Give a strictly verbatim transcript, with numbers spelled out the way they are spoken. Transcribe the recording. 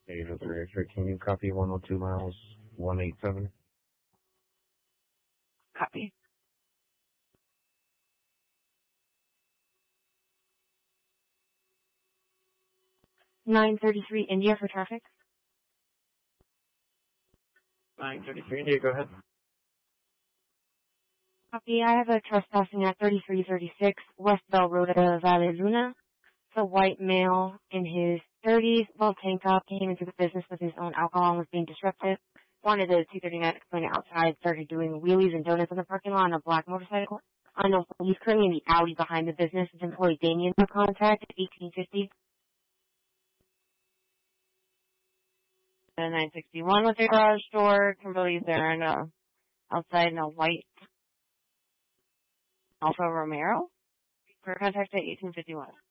Hey, no, sir. Sir, can you copy one oh two miles, one eight seven? Copy. nine thirty-three India for traffic. nine thirty-three India, go ahead. Copy. I have a trespassing at thirty-three thirty-six West Bell Road at Valle Luna. It's a white male in his thirties, well tank top, came into the business with his own alcohol and was being disruptive. Wanted the two thirty-nine explain outside, started doing wheelies and donuts in the parking lot on a black motorcycle. I know he's currently in the Audi behind the business. His employee Damien for contact at eighteen fifty. And nine sixty-one with the garage door. Kimberly's there and uh, outside in a white Alfa Romero for contact at eighteen fifty-one.